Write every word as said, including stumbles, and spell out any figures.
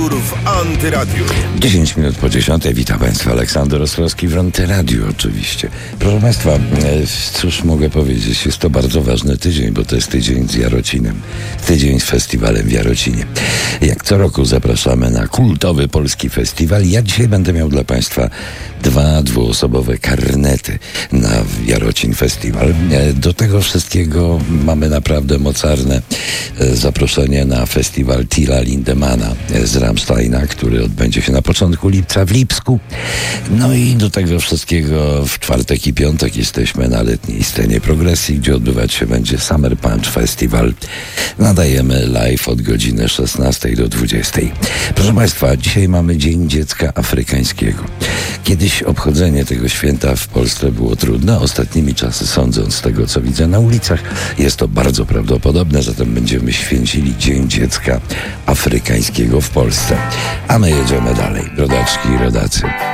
w Antyradiu. dziesięć minut po dziesiątej. Witam Państwa, Aleksander Ostrowski w Antyradiu oczywiście. Proszę Państwa, cóż mogę powiedzieć, jest to bardzo ważny tydzień, bo to jest tydzień z Jarocinem. Tydzień z festiwalem w Jarocinie. Jak co roku zapraszamy na kultowy polski festiwal. Ja dzisiaj będę miał dla Państwa dwa dwuosobowe karnety na Jarocin Festiwal. Do tego wszystkiego mamy naprawdę mocarne zaproszenie na festiwal Tilla Lindemana z Rammsteina, który odbędzie się na początku lipca w Lipsku. No i do tego wszystkiego w czwartek i piątek jesteśmy na letniej scenie progresji, gdzie odbywać się będzie Summer Punch Festival. Nadajemy live od godziny szesnastej do dwudziestej. Proszę Państwa, dzisiaj mamy Dzień Dziecka Afrykańskiego. Kiedyś obchodzenie tego święta w Polsce było trudne. Ostatnimi czasy, sądząc z tego, co widzę na ulicach, jest to bardzo prawdopodobne, zatem będziemy święcili Dzień Dziecka Afrykańskiego w Polsce. A my jedziemy dalej. Rodaczki i rodacy.